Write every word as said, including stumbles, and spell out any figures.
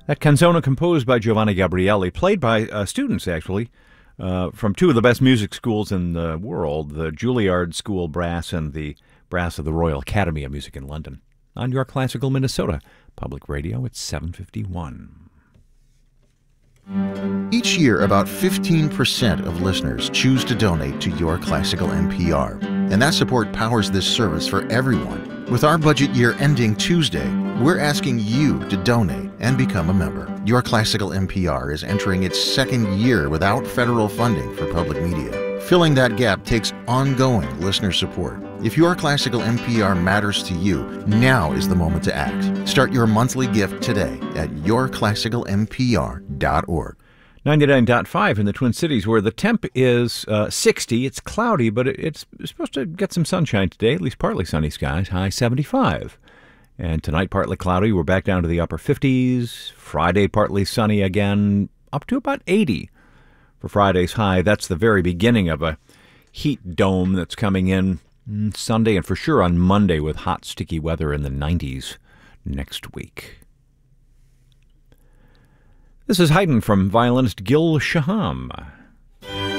That canzone composed by Giovanni Gabrieli, played by uh, students, actually, uh, from two of the best music schools in the world, the Juilliard School Brass and the Brass of the Royal Academy of Music in London. On Your Classical Minnesota Public Radio, it's seven fifty-one. Each year, about fifteen percent of listeners choose to donate to Your Classical N P R, and that support powers this service for everyone. With our budget year ending Tuesday, we're asking you to donate and become a member. Your Classical N P R is entering its second year without federal funding for public media. Filling that gap takes ongoing listener support. If Your Classical N P R matters to you, now is the moment to act. Start your monthly gift today at your classical n p r dot org. ninety-nine point five in the Twin Cities, where the temp is uh, sixty. It's cloudy, but it's supposed to get some sunshine today, at least partly sunny skies, high seventy-five. And tonight, partly cloudy. We're back down to the upper fifties. Friday, partly sunny again, up to about eighty for Friday's high. That's the very beginning of a heat dome that's coming in Sunday and for sure on Monday with hot, sticky weather in the nineties next week. This is Haydn from violinist Gil Shaham.